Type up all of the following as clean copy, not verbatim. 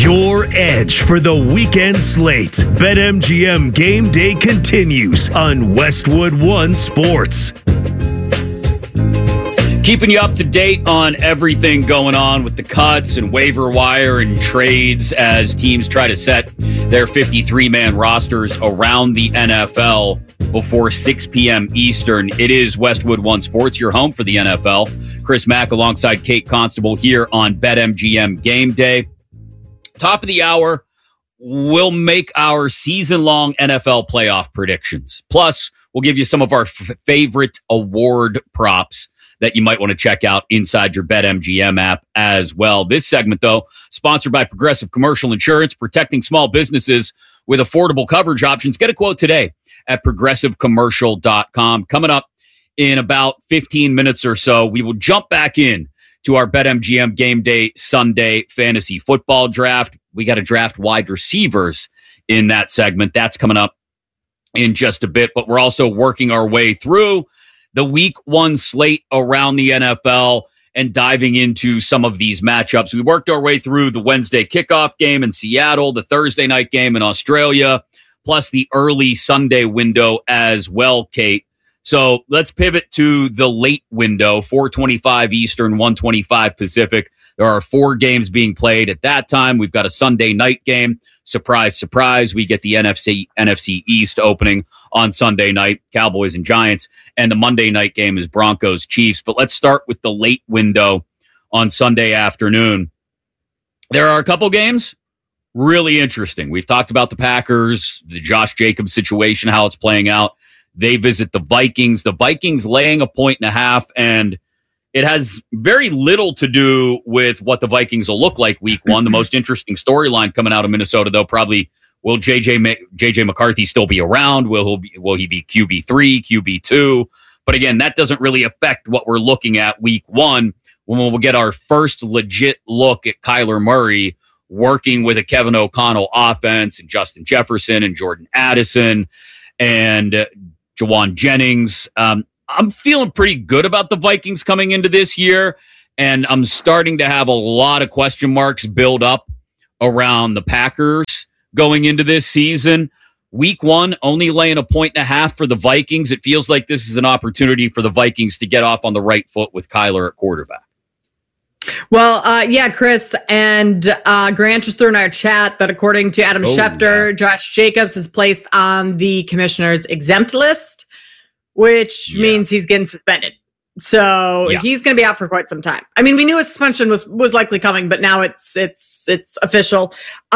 your edge for the weekend slate. BetMGM Game Day continues on Westwood One Sports. Keeping you up to date on everything going on with the cuts and waiver wire and trades as teams try to set their 53-man rosters around the NFL before 6 p.m. Eastern. It is Westwood One Sports, your home for the NFL. Chris Mack alongside Kate Constable here on BetMGM Game Day. Top of the hour, we'll make our season-long NFL playoff predictions. Plus, we'll give you some of our favorite award props that you might want to check out inside your BetMGM app as well. This segment, though, sponsored by Progressive Commercial Insurance, protecting small businesses with affordable coverage options. Get a quote today at progressivecommercial.com. Coming up in about 15 minutes or so, we will jump back in to our BetMGM Game Day Sunday fantasy football draft. We got to draft wide receivers in that segment. That's coming up in just a bit, but we're also working our way through the week one slate around the NFL and diving into some of these matchups. We worked our way through the Wednesday kickoff game in Seattle, the Thursday night game in Australia, plus the early Sunday window as well, Kate. So let's pivot to the late window, 4:25 Eastern, 1:25 Pacific. There are 4 games being played at that time. We've got a Sunday night game. Surprise, surprise. We get the NFC East opening on Sunday night, Cowboys and Giants. And the Monday night game is Broncos Chiefs. But let's start with the late window on Sunday afternoon. There are a couple games really interesting. We've talked about the Packers, the Josh Jacobs situation, how it's playing out. They visit the Vikings. The Vikings laying 1.5, and it has very little to do with what the Vikings will look like week one. The most interesting storyline coming out of Minnesota, though, probably will JJ McCarthy still be around? Will he be QB3, QB2? But again, that doesn't really affect what we're looking at week one when we'll get our first legit look at Kyler Murray working with a Kevin O'Connell offense and Justin Jefferson and Jordan Addison and Jawan Jennings. I'm feeling pretty good about the Vikings coming into this year, and I'm starting to have a lot of question marks build up around the Packers going into this season. Week one, only laying 1.5 for the Vikings. It feels like this is an opportunity for the Vikings to get off on the right foot with Kyler at quarterback. Well, yeah, Chris, and Grant just threw in our chat that according to Adam Schefter, Josh Jacobs is placed on the commissioner's exempt list, which means he's getting suspended. So he's going to be out for quite some time. I mean, we knew a suspension was likely coming, but now it's official.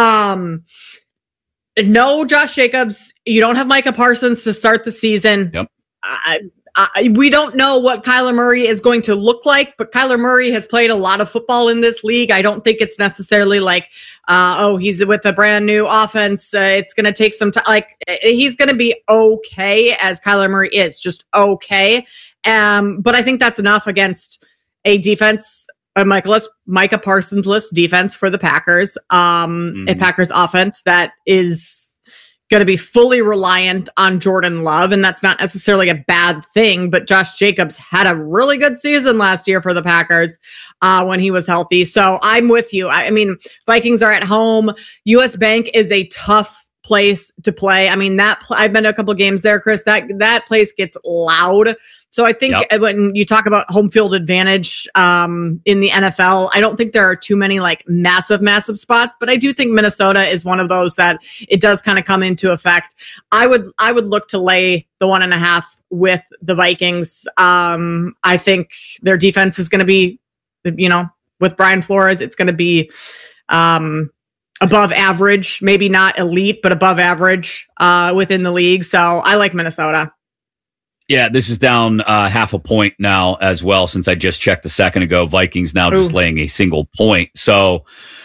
No, Josh Jacobs. You don't have Micah Parsons to start the season. Yep. We don't know what Kyler Murray is going to look like, but Kyler Murray has played a lot of football in this league. I don't think it's necessarily like, he's with a brand new offense. It's going to take some time. Like, he's going to be okay as Kyler Murray is, just okay. But I think that's enough against a defense, a Micah Parsons-less defense for the Packers, a Packers offense that is going to be fully reliant on Jordan Love, and that's not necessarily a bad thing, but Josh Jacobs had a really good season last year for the Packers when he was healthy. So I'm with you. I mean, Vikings are at home. US Bank is a tough place to play. I mean, I've been to a couple of games there, Chris. That place gets loud. So I think when you talk about home field advantage in the NFL, I don't think there are too many like massive spots, but I do think Minnesota is one of those that it does kind of come into effect. I would look to lay the 1.5 with the Vikings. I think their defense is going to be, with Brian Flores, it's going to be above average, maybe not elite, but above average within the league. So I like Minnesota. Yeah, this is down 0.5 point now as well, since I just checked a second ago. Vikings now just laying a single point. So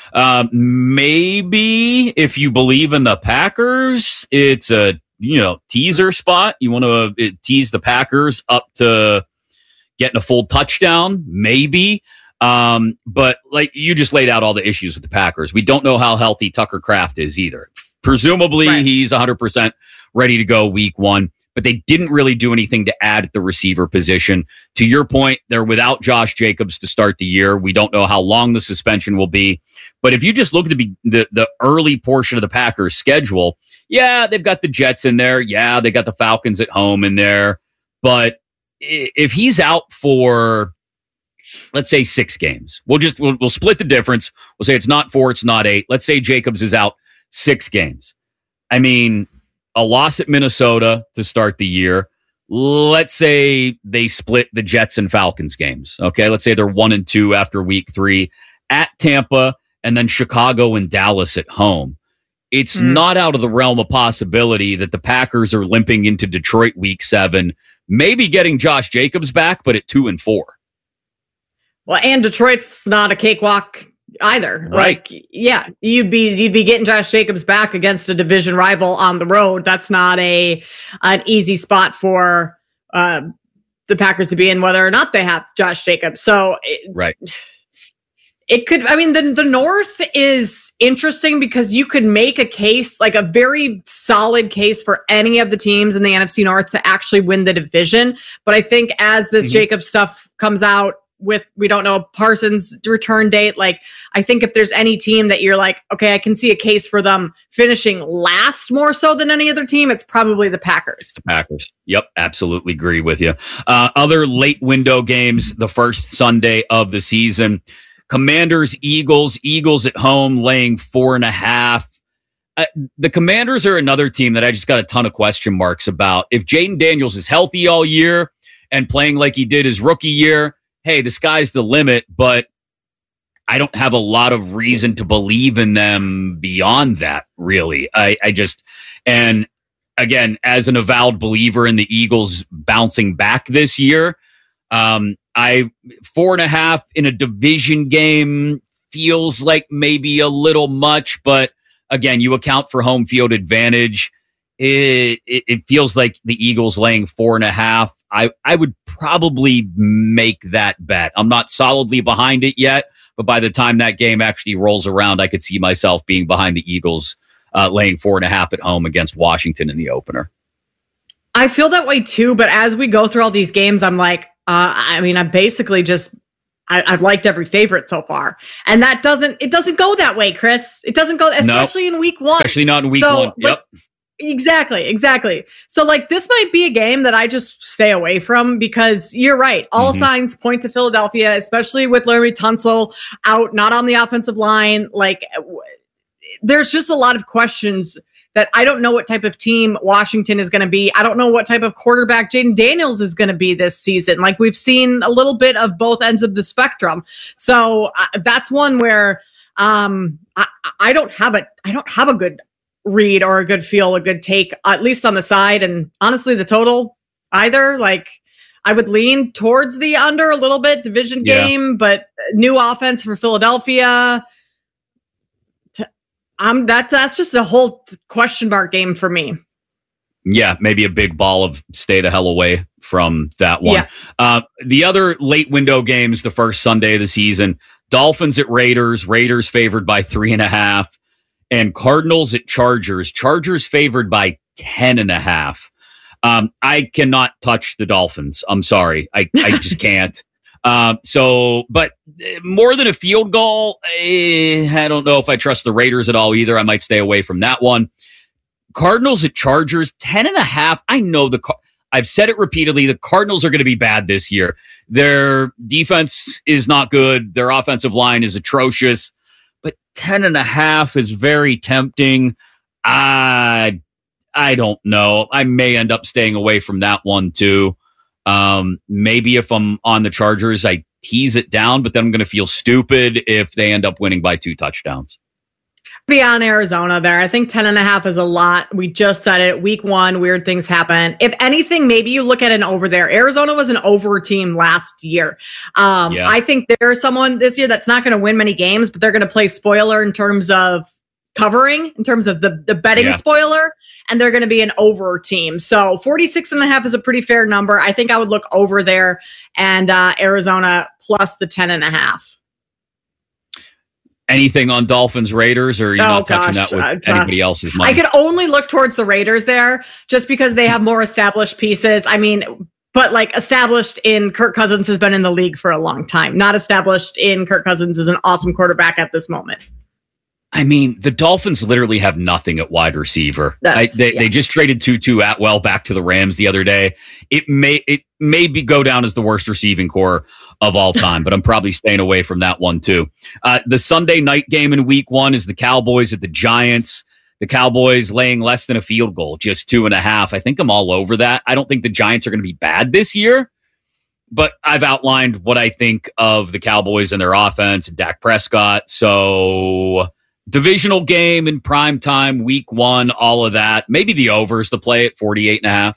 maybe if you believe in the Packers, it's a teaser spot. You want to tease the Packers up to getting a full touchdown, maybe. But like you just laid out all the issues with the Packers. We don't know how healthy Tucker Kraft is either. Presumably he's 100% ready to go week one. but they didn't really do anything to add at the receiver position. To your point, they're without Josh Jacobs to start the year. We don't know how long the suspension will be. But if you just look at the early portion of the Packers' schedule, yeah, they've got the Jets in there. Yeah, they got the Falcons at home in there. But if he's out for, let's say, 6 games, we'll split the difference. We'll say it's not 4, it's not 8. Let's say Jacobs is out 6 games. I mean, a loss at Minnesota to start the year. Let's say they split the Jets and Falcons games. Okay, let's say they're 1-2 after week 3 at Tampa, and then Chicago and Dallas at home. It's not out of the realm of possibility that the Packers are limping into Detroit week 7, maybe getting Josh Jacobs back, but at 2-4. Well, and Detroit's not a cakewalk either. Right. Like, yeah, you'd be getting Josh Jacobs back against a division rival on the road. That's not an easy spot for the Packers to be in, whether or not they have Josh Jacobs. So right. It could, I mean, the North is interesting because you could make a case, like a very solid case for any of the teams in the NFC North to actually win the division. But I think as this Jacobs stuff comes out with, we don't know Parsons' return date, like I think if there's any team that you're like, okay, I can see a case for them finishing last more so than any other team, it's probably the Packers. The Packers. Yep, absolutely agree with you. Other late window games, the first Sunday of the season. Commanders, Eagles at home laying 4.5. The Commanders are another team that I just got a ton of question marks about. If Jaden Daniels is healthy all year and playing like he did his rookie year, hey, the sky's the limit, but I don't have a lot of reason to believe in them beyond that, really. I just, and again, as an avowed believer in the Eagles bouncing back this year, 4.5 in a division game feels like maybe a little much, but again, you account for home field advantage. It feels like the Eagles laying 4.5. I would probably make that bet. I'm not solidly behind it yet, but by the time that game actually rolls around, I could see myself being behind the Eagles laying 4.5 at home against Washington in the opener. I feel that way too, but as we go through all these games, I'm like, I'm basically just, I've liked every favorite so far. And it doesn't go that way, Chris. It doesn't go, especially in week 1. Especially not in week 1. Yep. Exactly. So like this might be a game that I just stay away from because you're right. All signs point to Philadelphia, especially with Larry Tunsil out, not on the offensive line. Like there's just a lot of questions that I don't know what type of team Washington is going to be. I don't know what type of quarterback Jaden Daniels is going to be this season. Like we've seen a little bit of both ends of the spectrum. So that's one where I don't have a good read or a good feel, a good take, at least on the side. And honestly, the total either. Like I would lean towards the under a little bit, division game, but new offense for Philadelphia. That's just a whole question mark game for me. Yeah, maybe a big ball of stay the hell away from that one. Yeah. The other late window games, the first Sunday of the season, Dolphins at Raiders favored by 3.5, and Cardinals at Chargers favored by 10.5. I cannot touch the Dolphins. I'm sorry. I just can't. But more than a field goal, I don't know if I trust the Raiders at all either. I might stay away from that one. Cardinals at Chargers, 10.5. I know I've said it repeatedly. The Cardinals are going to be bad this year. Their defense is not good. Their offensive line is atrocious, but 10.5 is very tempting. I don't know. I may end up staying away from that one too. Maybe if I'm on the Chargers, I tease it down, but then I'm going to feel stupid if they end up winning by 2 touchdowns. Be on Arizona there. I think 10.5 is a lot. We just said it. Week 1, weird things happen. If anything, maybe you look at an over there. Arizona was an over team last year. I think there's someone this year that's not going to win many games, but they're going to play spoiler in terms of covering, in terms of the betting spoiler, and they're going to be an over team. So 46.5 is a pretty fair number. I think I would look over there and Arizona plus the 10.5. Anything on Dolphins Raiders, or are you not touching that with anybody else's money? I could only look towards the Raiders there just because they have more established pieces. I mean, but like established in Kirk Cousins has been in the league for a long time. Not established in Kirk Cousins is an awesome quarterback at this moment. I mean, the Dolphins literally have nothing at wide receiver. They just traded Tutu Atwell back to the Rams the other day. It may go down as the worst receiving core of all time, but I'm probably staying away from that one too. The Sunday night game in week 1 is the Cowboys at the Giants. The Cowboys laying less than a field goal, just 2.5. I think I'm all over that. I don't think the Giants are going to be bad this year, but I've outlined what I think of the Cowboys and their offense and Dak Prescott. So divisional game in prime time, week 1, all of that. Maybe the overs to play at 48.5.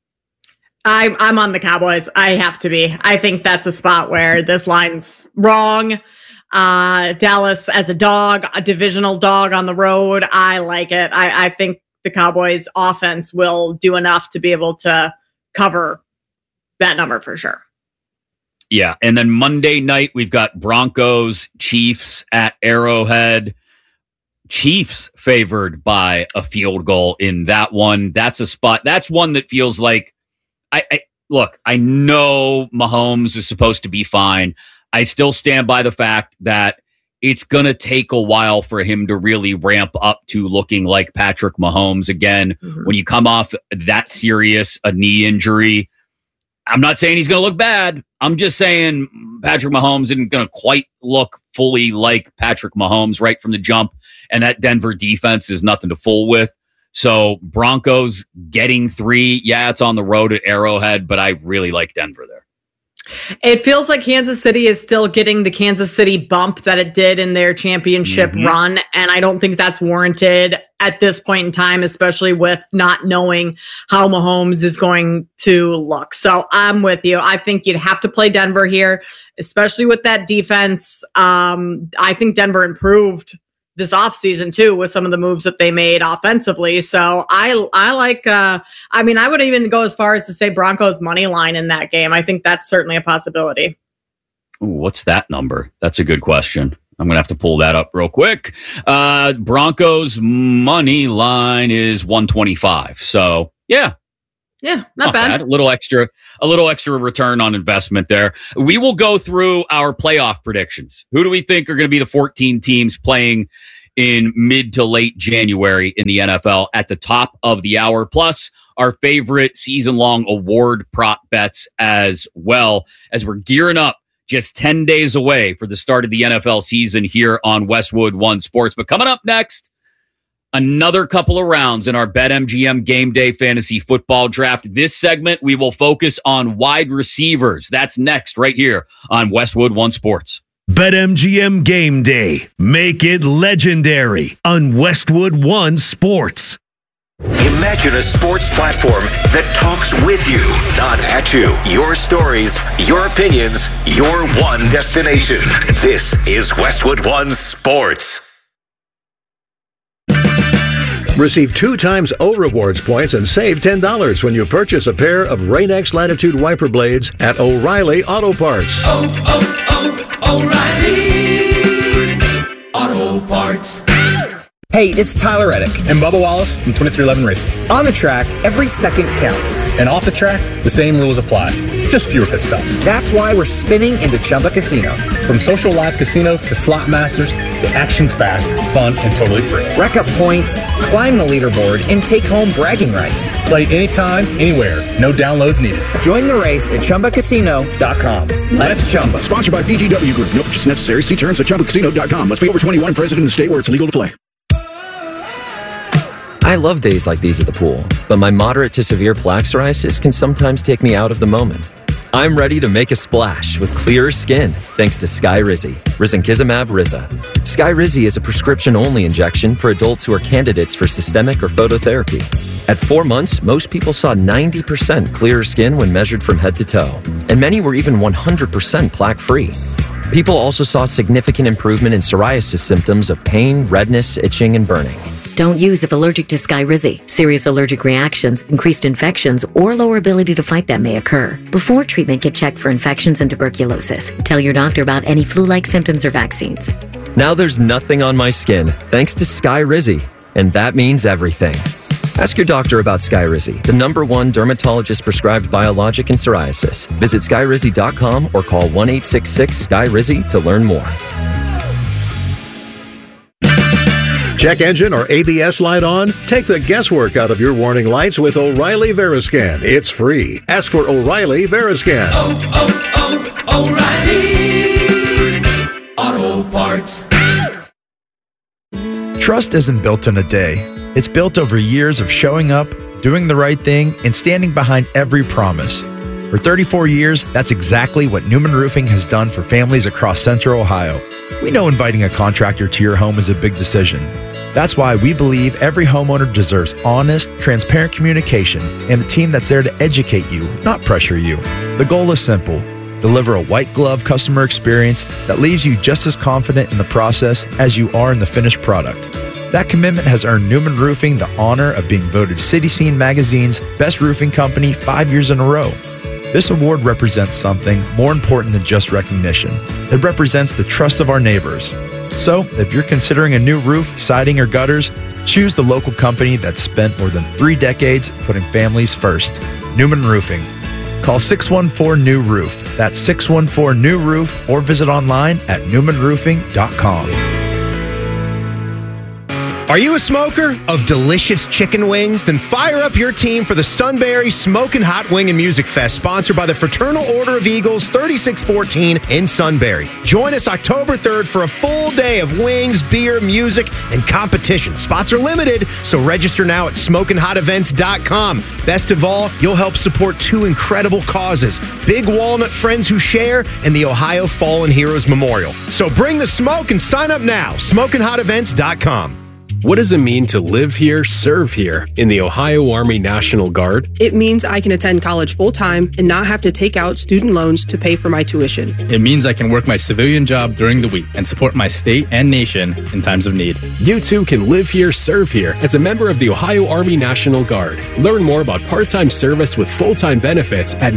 I'm on the Cowboys. I have to be. I think that's a spot where this line's wrong. Dallas as a dog, a divisional dog on the road. I like it. I think the Cowboys offense will do enough to be able to cover that number for sure. Yeah. And then Monday night, we've got Broncos, Chiefs at Arrowhead. Chiefs favored by a field goal in that one. That's a spot. That's one that feels like, I know Mahomes is supposed to be fine. I still stand by the fact that it's going to take a while for him to really ramp up to looking like Patrick Mahomes again. Mm-hmm. When you come off that serious a knee injury, I'm not saying he's going to look bad. I'm just saying Patrick Mahomes isn't going to quite look fully like Patrick Mahomes right from the jump. And that Denver defense is nothing to fool with. So Broncos getting 3. Yeah, it's on the road at Arrowhead, but I really like Denver there. It feels like Kansas City is still getting the Kansas City bump that it did in their championship run. And I don't think that's warranted at this point in time, especially with not knowing how Mahomes is going to look. So I'm with you. I think you'd have to play Denver here, especially with that defense. I think Denver improved this offseason too with some of the moves that they made offensively. So I like, I would even go as far as to say Broncos money line in that game. I think that's certainly a possibility. Ooh, what's that number? That's a good question. I'm going to have to pull that up real quick. Broncos money line is 125. So yeah, not bad. A little extra return on investment there. We will go through our playoff predictions. Who do we think are going to be the 14 teams playing in mid to late January in the NFL at the top of the hour? Plus our favorite season-long award prop bets as well, as we're gearing up just 10 days away for the start of the NFL season here on Westwood One Sports. But coming up next, another couple of rounds in our BetMGM Game Day Fantasy Football Draft. This segment, we will focus on wide receivers. That's next right here on Westwood One Sports. BetMGM Game Day. Make it legendary on Westwood One Sports. Imagine a sports platform that talks with you, not at you. Your stories, your opinions, your one destination. This is Westwood One Sports. Receive 2 times O Rewards points and save $10 when you purchase a pair of Rain-X Latitude wiper blades at O'Reilly Auto Parts. O'Reilly Auto Parts. Hey, it's Tyler Reddick and Bubba Wallace from 2311 Racing. On the track, every second counts. And off the track, the same rules apply. Just fewer pit stops. That's why we're spinning into Chumba Casino. From social live casino to slot masters, the action's fast, fun, and totally free. Rack up points, climb the leaderboard, and take home bragging rights. Play anytime, anywhere. No downloads needed. Join the race at ChumbaCasino.com. Let's Chumba. Sponsored by VGW Group. No purchase necessary. See terms at ChumbaCasino.com. Must be over 21 and present in the state where it's legal to play. I love days like these at the pool, but my moderate to severe plaque psoriasis can sometimes take me out of the moment. I'm ready to make a splash with clearer skin thanks to Skyrizi, risankizumab Riza. Skyrizi is a prescription-only injection for adults who are candidates for systemic or phototherapy. At 4 months, most people saw 90% clearer skin when measured from head to toe, and many were even 100% plaque-free. People also saw significant improvement in psoriasis symptoms of pain, redness, itching, and burning. Don't use if allergic to Skyrizi. Serious allergic reactions, increased infections, or lower ability to fight them may occur. Before treatment, get checked for infections and tuberculosis. Tell your doctor about any flu-like symptoms or vaccines. Now there's nothing on my skin, thanks to Skyrizi, and that means everything. Ask your doctor about Skyrizi, the #1 dermatologist-prescribed biologic in psoriasis. Visit Skyrizi.com or call 1-866-SKY-RIZZI to learn more. Check engine or ABS light on? Take the guesswork out of your warning lights with O'Reilly Veriscan. It's free. Ask for O'Reilly Veriscan. O'Reilly Auto Parts. Trust isn't built in a day. It's built over years of showing up, doing the right thing, and standing behind every promise. For 34 years, that's exactly what Newman Roofing has done for families across Central Ohio. We know inviting a contractor to your home is a big decision. That's why we believe every homeowner deserves honest, transparent communication and a team that's there to educate you, not pressure you. The goal is simple: deliver a white glove customer experience that leaves you just as confident in the process as you are in the finished product. That commitment has earned Newman Roofing the honor of being voted City Scene Magazine's Best Roofing Company 5 years in a row. This award represents something more important than just recognition. It represents the trust of our neighbors. So, if you're considering a new roof, siding, or gutters, choose the local company that's spent more than 3 decades putting families first. Newman Roofing. Call 614-NEW-ROOF. That's 614-NEW-ROOF, or visit online at newmanroofing.com. Are you a smoker of delicious chicken wings? Then fire up your team for the Sunbury Smokin' Hot Wing and Music Fest, sponsored by the Fraternal Order of Eagles, 3614 in Sunbury. Join us October 3rd for a full day of wings, beer, music, and competition. Spots are limited, so register now at smokinghotevents.com. Best of all, you'll help support 2 incredible causes: Big Walnut Friends Who Share and the Ohio Fallen Heroes Memorial. So bring the smoke and sign up now. smokinghotevents.com. What does it mean to live here, serve here in the Ohio Army National Guard? It means I can attend college full-time and not have to take out student loans to pay for my tuition. It means I can work my civilian job during the week and support my state and nation in times of need. You too can live here, serve here as a member of the Ohio Army National Guard. Learn more about part-time service with full-time benefits at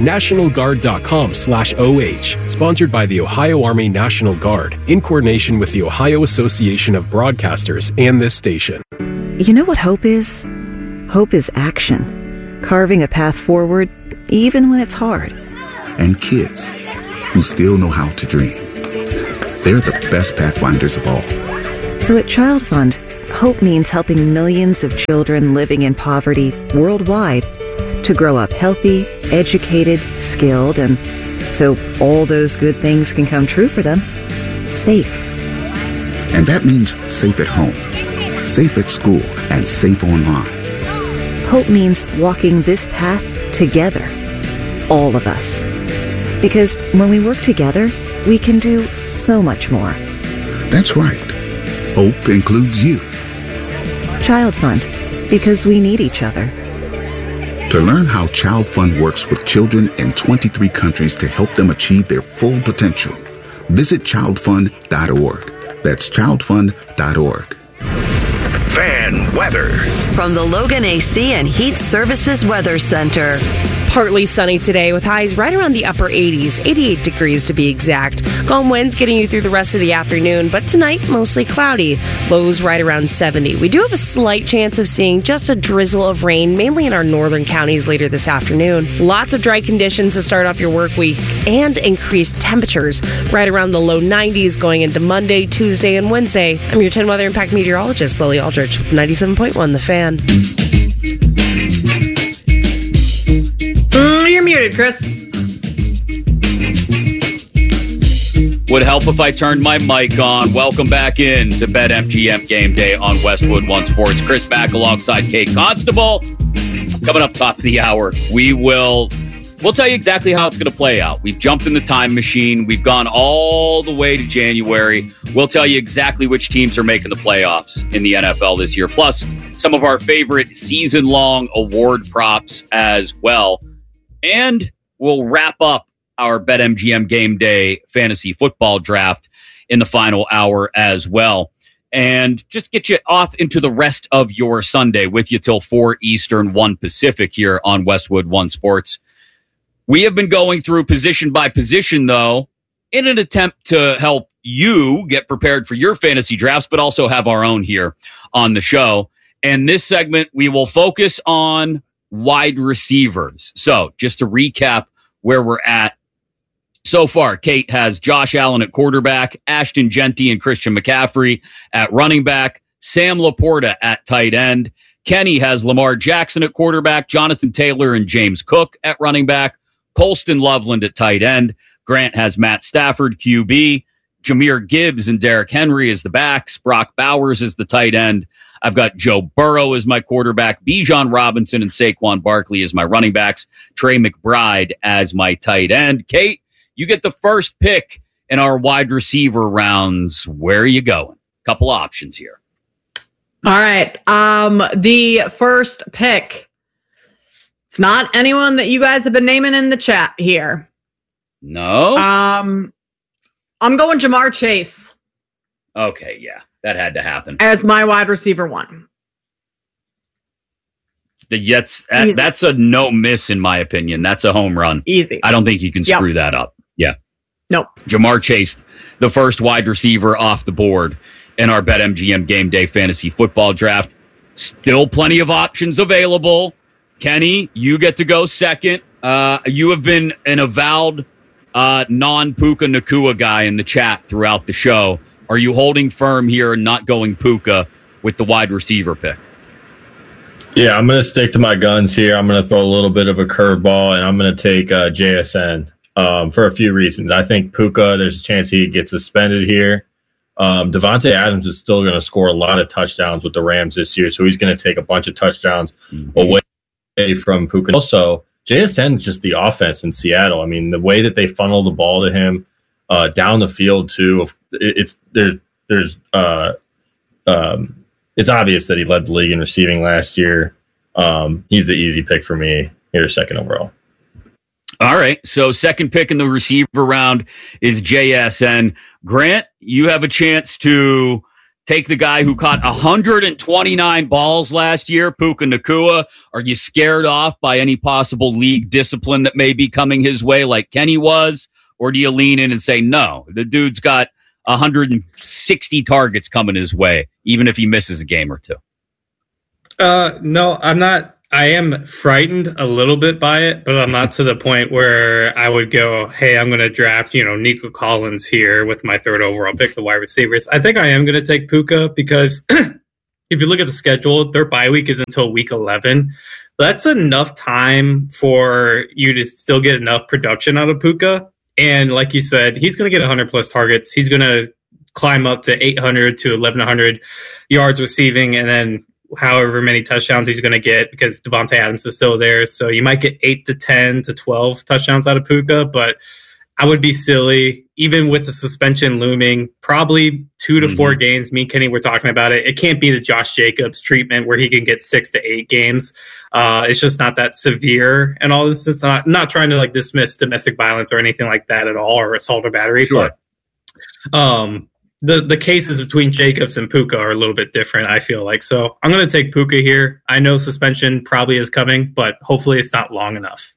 nationalguard.com/OH. Sponsored by the Ohio Army National Guard in coordination with the Ohio Association of Broadcasters and this station. You know what hope is? Hope is action. Carving a path forward, even when it's hard. And kids who still know how to dream. They're the best pathfinders of all. So at Child Fund, hope means helping millions of children living in poverty worldwide to grow up healthy, educated, skilled, and so all those good things can come true for them. Safe. And that means safe at home, safe at school, and safe online. Hope means walking this path together, all of us. Because when we work together, we can do so much more. That's right. Hope includes you. Child Fund, because we need each other. To learn how Child Fund works with children in 23 countries to help them achieve their full potential, visit childfund.org. That's childfund.org. Fan weather. From the Logan AC and Heat Services Weather Center. Partly sunny today with highs right around the upper 80s, 88 degrees to be exact. Calm winds getting you through the rest of the afternoon, but tonight mostly cloudy. Lows right around 70. We do have a slight chance of seeing just a drizzle of rain, mainly in our northern counties later this afternoon. Lots of dry conditions to start off your work week and increased temperatures right around the low 90s going into Monday, Tuesday, and Wednesday. I'm your 10 Weather Impact meteorologist, Lily Aldrich, with 97.1 The Fan. You're muted, Chris. Would help if I turned my mic on. Welcome back in to BetMGM Game Day on Westwood One Sports. Chris back alongside Kate Constable. Coming up top of the hour, we'll tell you exactly how it's going to play out. We've jumped in the time machine. We've gone all the way to January. We'll tell you exactly which teams are making the playoffs in the NFL this year. Plus, some of our favorite season-long award props as well. And we'll wrap up our BetMGM Game Day fantasy football draft in the final hour as well. And just get you off into the rest of your Sunday with you till 4 Eastern, 1 Pacific here on Westwood One Sports. We have been going through position by position, though, in an attempt to help you get prepared for your fantasy drafts, but also have our own here on the show. And this segment, we will focus on wide receivers. So just to recap where we're at so far, Kate has Josh Allen at quarterback, Ashton Genty and Christian McCaffrey at running back, Sam Laporta at tight end. Kenny has Lamar Jackson at quarterback, Jonathan Taylor and James Cook at running back, Colston Loveland at tight end. Grant has Matt Stafford, QB, Jahmyr Gibbs and Derrick Henry as the backs, Brock Bowers as the tight end. I've got Joe Burrow as my quarterback, Bijan Robinson and Saquon Barkley as my running backs, Trey McBride as my tight end. Kate, you get the first pick in our wide receiver rounds. Where are you going? Couple options here. All right. The first pick. It's not anyone that you guys have been naming in the chat here. No? I'm going Jamar Chase. Okay, yeah. That had to happen. As my wide receiver one. That's a no miss in my opinion. That's a home run. Easy. I don't think you can screw that up. Yeah. Nope. Jamar Chase, the first wide receiver off the board in our BetMGM Game Day Fantasy Football Draft. Still plenty of options available. Kenny, you get to go second. You have been an avowed non-Puka Nacua guy in the chat throughout the show. Are you holding firm here and not going Puka with the wide receiver pick? Yeah, I'm going to stick to my guns here. I'm going to throw a little bit of a curveball, and I'm going to take JSN for a few reasons. I think Puka, there's a chance he gets suspended here. Devontae Adams is still going to score a lot of touchdowns with the Rams this year, so he's going to take a bunch of touchdowns away from Puka. Also, JSN is just the offense in Seattle. I mean, the way that they funnel the ball to him down the field too. It's obvious that he led the league in receiving last year. He's the easy pick for me here, second overall. All right. So second pick in the receiver round is JSN. Grant, you have a chance to take the guy who caught 129 balls last year, Puka Nacua. Are you scared off by any possible league discipline that may be coming his way like Kenny was? Or do you lean in and say, no, the dude's got 160 targets coming his way, even if he misses a game or two? No, I'm not. I am frightened a little bit by it, but I'm not to the point where I would go, hey, I'm going to draft, Nico Collins here with my third overall pick, the wide receivers. I think I am going to take Puka because if you look at the schedule, their bye week is until week 11. That's enough time for you to still get enough production out of Puka. And like you said, he's going to get 100-plus targets. He's going to climb up to 800 to 1,100 yards receiving, and then however many touchdowns he's going to get because Devontae Adams is still there. So you might get 8 to 10 to 12 touchdowns out of Puka, but I would be silly, even with the suspension looming, probably 2 to 4 games. Me and Kenny were talking about it. It can't be the Josh Jacobs treatment where he can get 6 to 8 games. It's just not that severe and all this. It's not trying to dismiss domestic violence or anything like that at all, or assault or battery. Sure. But the cases between Jacobs and Puka are a little bit different, I feel like. So I'm going to take Puka here. I know suspension probably is coming, but hopefully it's not long enough.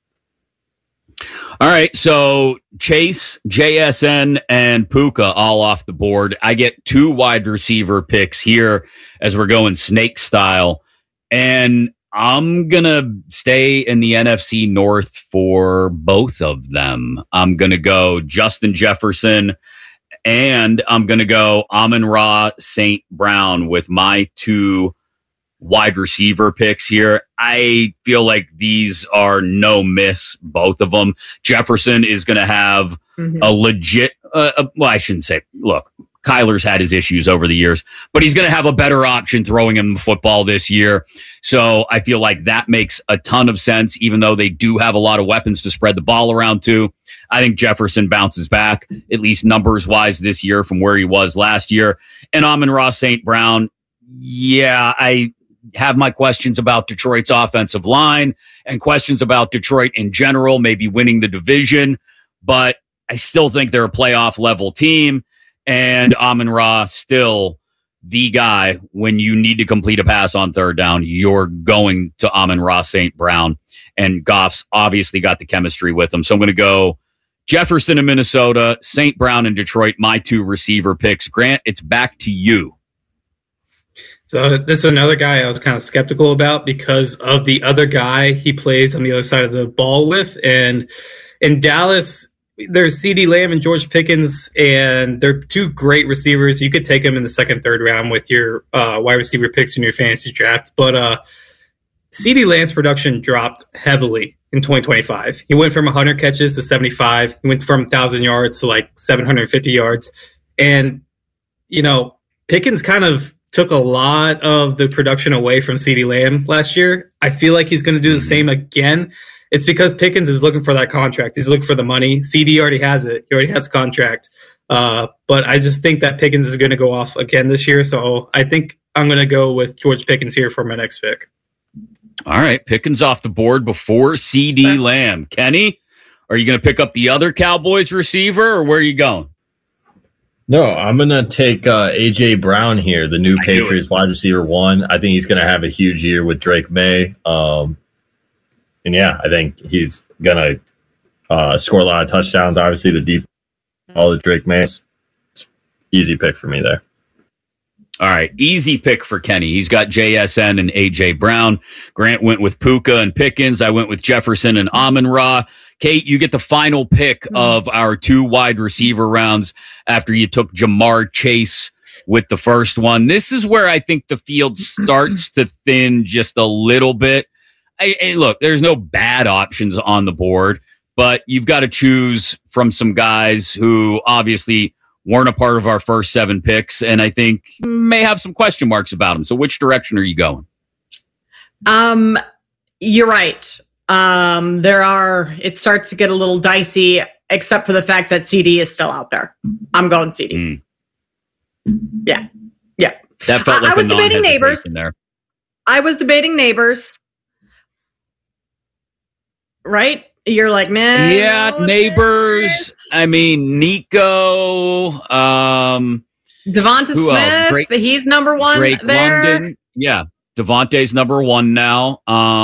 All right, so Chase, JSN, and Puka all off the board. I get 2 wide receiver picks here as we're going snake style. And I'm going to stay in the NFC North for both of them. I'm going to go Justin Jefferson, and I'm going to go Amon-Ra St. Brown with my 2 wide receiver picks here. I feel like these are no miss, both of them. Jefferson is going to have a legit, well, I shouldn't say, look, Kyler's had his issues over the years, but he's going to have a better option throwing him the football this year. So I feel like that makes a ton of sense, even though they do have a lot of weapons to spread the ball around to. I think Jefferson bounces back, at least numbers-wise this year from where he was last year. And Amon-Ra St. Brown, yeah, I have my questions about Detroit's offensive line and questions about Detroit in general, maybe winning the division, but I still think they're a playoff level team, and Amon-Ra still the guy when you need to complete a pass on third down. You're going to Amon-Ra St. Brown, and Goff's obviously got the chemistry with him. So I'm going to go Jefferson in Minnesota, St. Brown in Detroit, my 2 receiver picks. Grant, it's back to you. So this is another guy I was kind of skeptical about because of the other guy he plays on the other side of the ball with. And in Dallas, there's CeeDee Lamb and George Pickens, and they're 2 great receivers. You could take them in the 2nd, 3rd round with your wide receiver picks in your fantasy draft. But CeeDee Lamb's production dropped heavily in 2025. He went from 100 catches to 75. He went from 1,000 yards to like 750 yards. And, Pickens kind of took a lot of the production away from CeeDee Lamb last year. I feel like he's going to do the same again. It's because Pickens is looking for that contract. He's looking for the money. CD already has it. He already has a contract. But I just think that Pickens is going to go off again this year. So I think I'm going to go with George Pickens here for my next pick. All right. Pickens off the board before CD Lamb. Kenny, are you going to pick up the other Cowboys receiver, or where are you going? No, I'm going to take A.J. Brown here, the new Patriots wide receiver 1. I think he's going to have a huge year with Drake May. And yeah, I think he's going to score a lot of touchdowns. Obviously, the deep all the Drake May. It's easy pick for me there. All right, easy pick for Kenny. He's got JSN and A.J. Brown. Grant went with Puka and Pickens. I went with Jefferson and Amon-Ra. Kate, you get the final pick of our 2 wide receiver rounds after you took Jamar Chase with the first one. This is where I think the field starts to thin just a little bit. And look, there's no bad options on the board, but you've got to choose from some guys who obviously weren't a part of our first 7 picks, and I think may have some question marks about them. So which direction are you going? You're right. It starts to get a little dicey, except for the fact that CD is still out there. I'm going CD. Yeah. That felt like I was debating Neighbors. Right? You're like, man. Yeah, Neighbors. I mean, Nico. Devonta Smith. He's number 1 Drake there. London. Yeah. Devontae's number 1 now.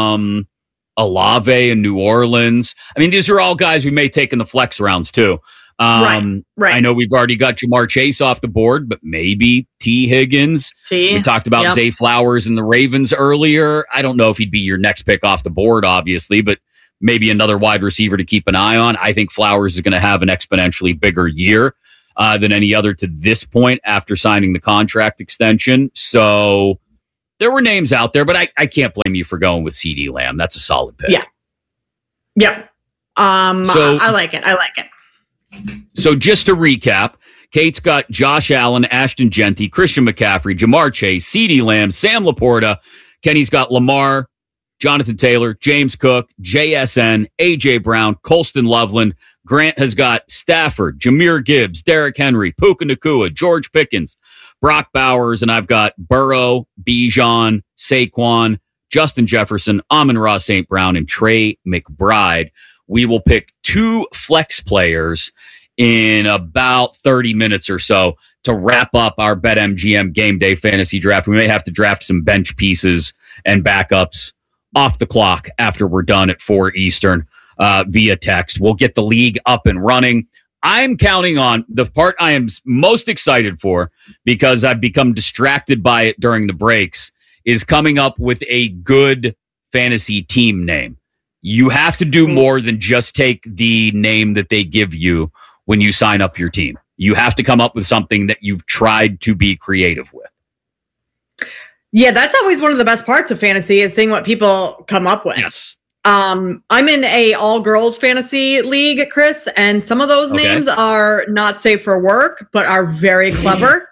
Olave in New Orleans. I mean, these are all guys we may take in the flex rounds too. Right. I know we've already got Jamar Chase off the board, but maybe T. Higgins. We talked about Zay Flowers and the Ravens earlier. I don't know if he'd be your next pick off the board, obviously, but maybe another wide receiver to keep an eye on. I think Flowers is going to have an exponentially bigger year than any other to this point after signing the contract extension. So there were names out there, but I can't blame you for going with CeeDee Lamb. That's a solid pick. Yeah. I like it. So just to recap, Kate's got Josh Allen, Ashton Genty, Christian McCaffrey, Jamar Chase, CeeDee Lamb, Sam Laporta. Kenny's got Lamar, Jonathan Taylor, James Cook, JSN, A.J. Brown, Colston Loveland. Grant has got Stafford, Jahmyr Gibbs, Derrick Henry, Puka Nacua, George Pickens, Brock Bowers, and I've got Burrow, Bijan, Saquon, Justin Jefferson, Amon-Ra St. Brown, and Trey McBride. We will pick 2 flex players in about 30 minutes or so to wrap up our BetMGM Game Day Fantasy Draft. We may have to draft some bench pieces and backups off the clock after we're done at 4 Eastern via text. We'll get the league up and running. I'm counting on the part I am most excited for, because I've become distracted by it during the breaks, is coming up with a good fantasy team name. You have to do more than just take the name that they give you when you sign up your team. You have to come up with something that you've tried to be creative with. Yeah, that's always one of the best parts of fantasy, is seeing what people come up with. Yes. I'm in a all-girls fantasy league, Chris, and some of those names are not safe for work, but are very clever.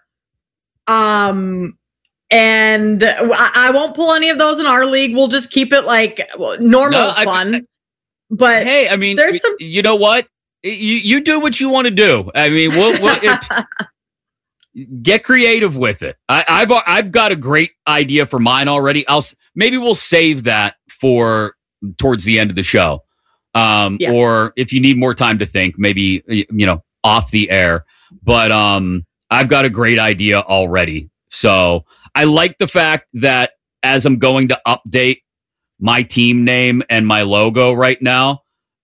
And I won't pull any of those in our league. We'll just keep it like normal fun. But hey, I mean, there's some. You know what? You do what you want to do. I mean, we'll get creative with it. I've got a great idea for mine already. Maybe we'll save that for towards the end of the show, or if you need more time to think, maybe off the air. But I've got a great idea already. So I like the fact that as I'm going to update my team name and my logo right now,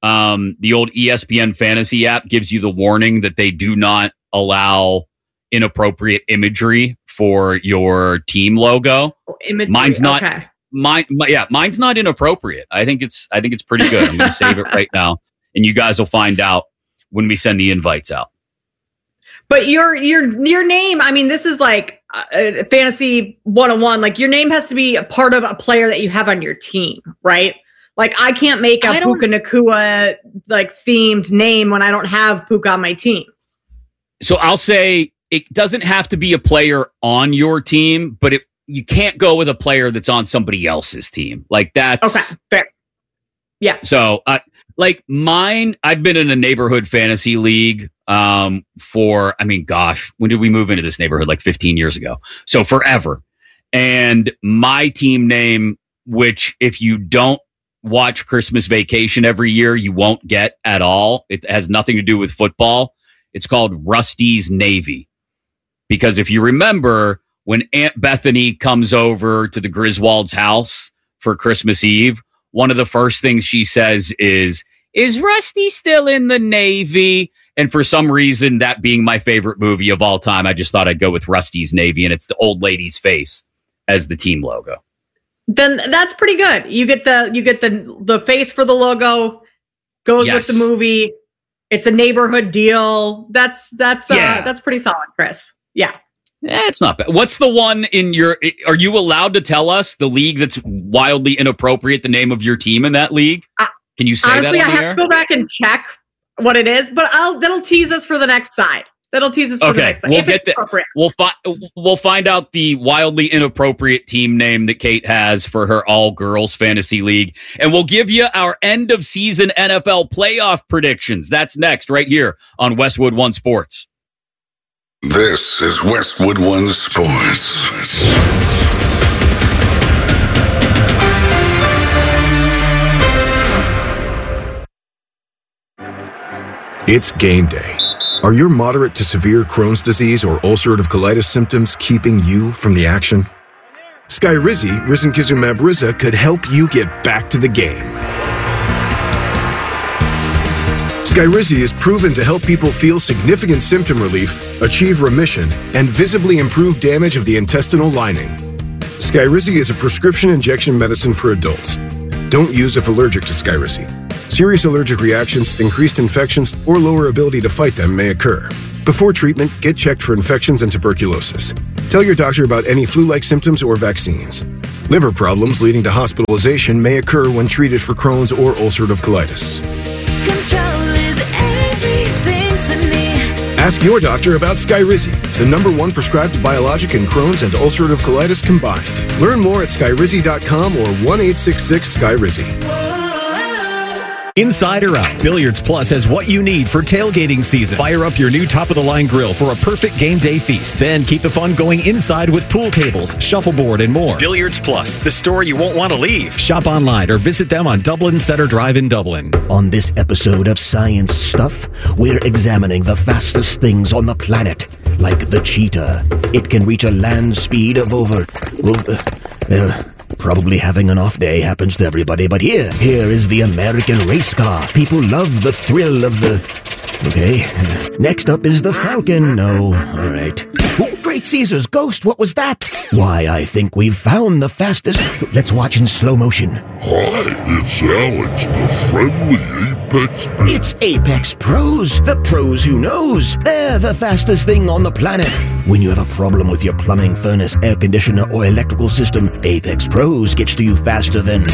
the old ESPN fantasy app gives you the warning that they do not allow inappropriate imagery for your team logo. Mine's not. Okay. Mine's not inappropriate. I think it's pretty good. I'm going to save it right now, and you guys will find out when we send the invites out. But your name, I mean, this is like fantasy 101. Like, your name has to be a part of a player that you have on your team, right? Like, I can't make a Puka Nacua like themed name when I don't have Puka on my team. So I'll say it doesn't have to be a player on your team, but you can't go with a player that's on somebody else's team. Like, that's okay. Fair. Yeah. So, like mine, I've been in a neighborhood fantasy league for, I mean, gosh, when did we move into this neighborhood? Like 15 years ago. So forever. And my team name, which if you don't watch Christmas Vacation every year, you won't get at all. It has nothing to do with football. It's called Rusty's Navy. Because if you remember, when Aunt Bethany comes over to the Griswold's house for Christmas Eve, one of the first things she says is Rusty still in the Navy? And for some reason, that being my favorite movie of all time, I just thought I'd go with Rusty's Navy, and it's the old lady's face as the team logo. Then that's pretty good. You get the face for the logo, goes with the movie. It's a neighborhood deal. That's pretty solid, Chris. Yeah. It's not bad. What's the one in are you allowed to tell us the league that's wildly inappropriate, the name of your team in that league? Can you say honestly, that on I the air? have to go back and check what it is, but that'll tease us for the next side. That'll tease us for the next side. We'll find out the wildly inappropriate team name that Kate has for her all-girls fantasy league, and we'll give you our end-of-season NFL playoff predictions. That's next, right here on Westwood One Sports. This is Westwood One Sports. It's game day. Are your moderate to severe Crohn's disease or ulcerative colitis symptoms keeping you from the action? Skyrizi, risankizumab Riza, could help you get back to the game. Skyrizi is proven to help people feel significant symptom relief, achieve remission, and visibly improve damage of the intestinal lining. Skyrizi is a prescription injection medicine for adults. Don't use if allergic to Skyrizi. Serious allergic reactions, increased infections, or lower ability to fight them may occur. Before treatment, get checked for infections and tuberculosis. Tell your doctor about any flu-like symptoms or vaccines. Liver problems leading to hospitalization may occur when treated for Crohn's or ulcerative colitis. Control is everything to me. Ask your doctor about Skyrizi, the #1 prescribed biologic in Crohn's and ulcerative colitis combined. Learn more at skyrizi.com or 1-866-SKYRIZI. Inside or out, Billiards Plus has what you need for tailgating season. Fire up your new top-of-the-line grill for a perfect game day feast. Then keep the fun going inside with pool tables, shuffleboard, and more. Billiards Plus, the store you won't want to leave. Shop online or visit them on Dublin Center Drive in Dublin. On this episode of Science Stuff, we're examining the fastest things on the planet, like the cheetah. It can reach a land speed of over... probably having an off day happens to everybody, but here is the American race car. People love the thrill of the... Okay. Next up is the Falcon. No, all right. Oh, Great Caesar's ghost, what was that? Why, I think we've found the fastest... Let's watch in slow motion. Hi, it's Alex, the friendly Apex Pro. It's Apex Pros, the pros who knows. They're the fastest thing on the planet. When you have a problem with your plumbing, furnace, air conditioner, or electrical system, Apex Pros gets to you faster than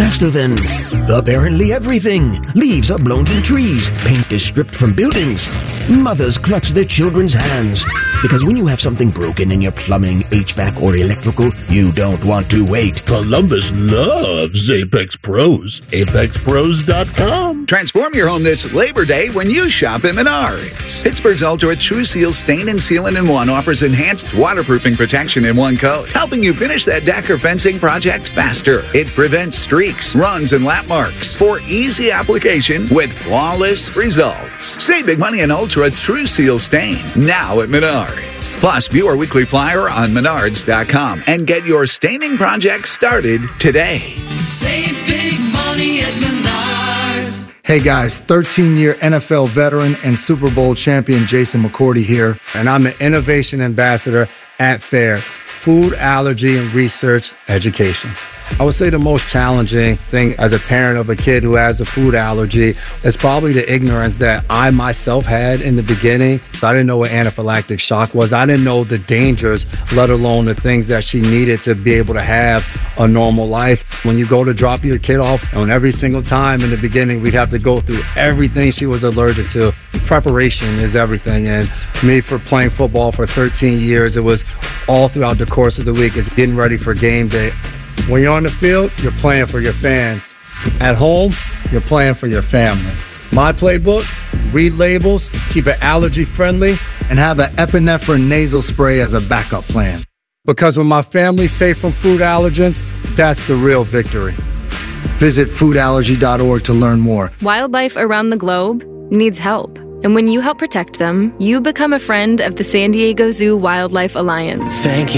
apparently everything. Leaves are blown from trees. Paint is stripped from buildings. Mothers clutch their children's hands. Because when you have something broken in your plumbing, HVAC, or electrical, you don't want to wait. Columbus loves Apex Pros. ApexPros.com. Transform your home this Labor Day when you shop at Menards. Pittsburgh's Ultra True Seal Stain and Sealant in One offers enhanced waterproofing protection in one coat, helping you finish that deck or fencing project faster. It prevents streaks, runs, and lap marks for easy application with flawless results. Save big money on Ultra True Seal Stain now at Menards. Plus, view our weekly flyer on Menards.com and get your staining project started today. Save big money at Menards. Hey guys, 13-year NFL veteran and Super Bowl champion Jason McCourty here, and I'm an innovation ambassador at FAIR, Food Allergy and Research Education. I would say the most challenging thing as a parent of a kid who has a food allergy is probably the ignorance that I myself had in the beginning. I didn't know what anaphylactic shock was. I didn't know the dangers, let alone the things that she needed to be able to have a normal life. When you go to drop your kid off, and every single time in the beginning, we'd have to go through everything she was allergic to. Preparation is everything. And me, for playing football for 13 years, it was all throughout the course of the week. It's getting ready for game day. When you're on the field, you're playing for your fans. At home, you're playing for your family. My playbook, read labels, keep it allergy friendly, and have an epinephrine nasal spray as a backup plan. Because when my family's safe from food allergens, that's the real victory. Visit foodallergy.org to learn more. Wildlife around the globe needs help. And when you help protect them, you become a friend of the San Diego Zoo Wildlife Alliance. Thank you.